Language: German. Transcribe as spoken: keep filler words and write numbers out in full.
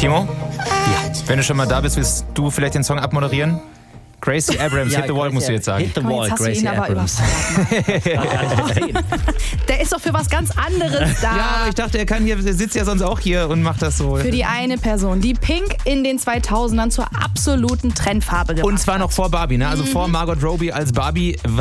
Timo? Ja. Wenn du schon mal da bist, willst du vielleicht den Song abmoderieren? Gracie Abrams, ja, Hit the Wall, Gracie, musst du jetzt sagen. Hit the Oh, Wall, jetzt hast du Gracie ihn aber Abrams. Der ist doch für was ganz anderes da. Ja, aber ich dachte, er kann hier, er sitzt ja sonst auch hier und macht das so. Für die eine Person, die Pink in den zweitausendern zur absoluten Trendfarbe gemacht Und zwar noch vor Barbie, ne? Also vor Margot Robbie als Barbie.